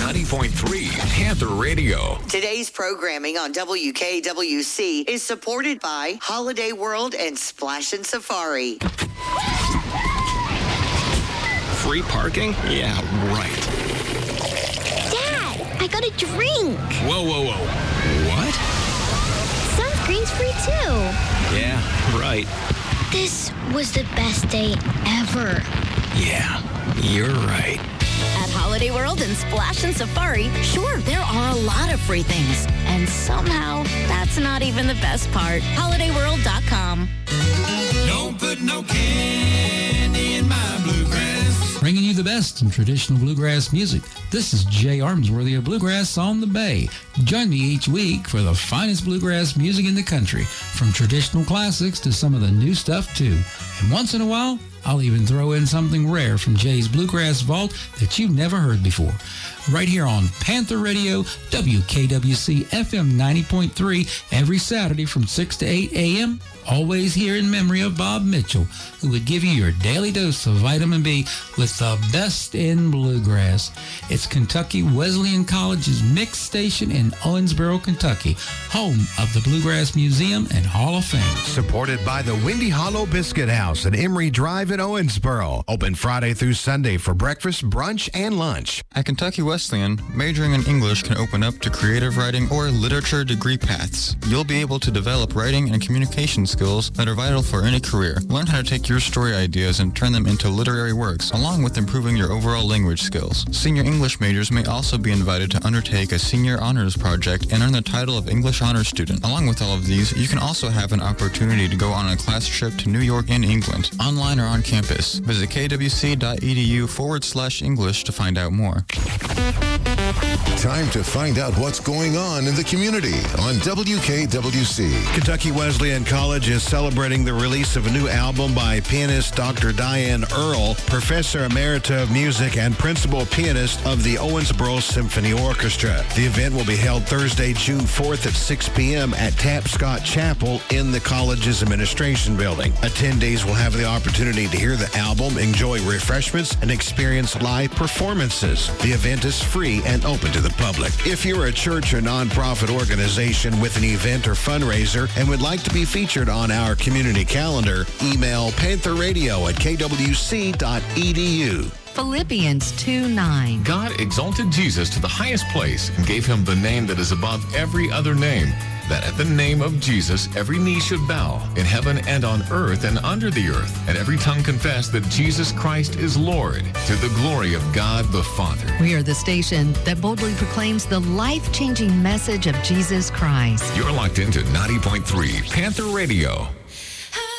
90.3 Panther Radio. Today's programming on WKWC is supported by Holiday World and Splashin' Safari. Free parking? Yeah, right. Dad, I got a drink. Whoa. What? Sunscreen's free too. Yeah, right. This was the best day ever. Yeah, you're right. At Holiday World and Splashin' Safari, sure, there are a lot of free things. And somehow, that's not even the best part. HolidayWorld.com. Don't put no candy in my bluegrass. Bringing you the best in traditional bluegrass music. This is Jay Armsworthy of Bluegrass on the Bay. Join me each week for the finest bluegrass music in the country, from traditional classics to some of the new stuff too. And once in a while, I'll even throw in something rare from Jay's Bluegrass Vault that you've never heard before. Right here on Panther Radio, WKWC FM 90.3, every Saturday from 6 to 8 a.m., always here in memory of Bob Mitchell, who would give you your daily dose of vitamin B with the best in bluegrass. It's Kentucky Wesleyan College's mixed station in Owensboro, Kentucky, home of the Bluegrass Museum and Hall of Fame. Supported by the Windy Hollow Biscuit House at Emory Drive in Owensboro. Open Friday through Sunday for breakfast, brunch, and lunch. At Kentucky Wesleyan, majoring in English can open up to creative writing or literature degree paths. You'll be able to develop writing and communication skills that are vital for any career. Learn how to take your story ideas and turn them into literary works, along with improving your overall language skills. Senior English majors may also be invited to undertake a senior honors project and earn the title of English Honors Student. Along with all of these, you can also have an opportunity to go on a class trip to New York and England, online or on campus. Visit kwc.edu/English to find out more. Time to find out what's going on in the community on WKWC. Kentucky Wesleyan College is celebrating the release of a new album by pianist Dr. Diane Earle, Professor Emerita of Music and Principal Pianist of the Owensboro Symphony Orchestra. The event will be held Thursday, June 4th at 6 p.m. at Tapscott Chapel in the college's administration building. Attendees will have the opportunity to hear the album, enjoy refreshments, and experience live performances. The event is free and open to the public. If you're a church or nonprofit organization with an event or fundraiser and would like to be featured on our community calendar, email pantherradio@kwc.edu. Philippians 2:9. God exalted Jesus to the highest place and gave him the name that is above every other name, that at the name of Jesus every knee should bow, in heaven and on earth and under the earth, and every tongue confess that Jesus Christ is Lord, to the glory of God the Father. We are the station that boldly proclaims the life-changing message of Jesus Christ. You're locked into 90.3 Panther Radio.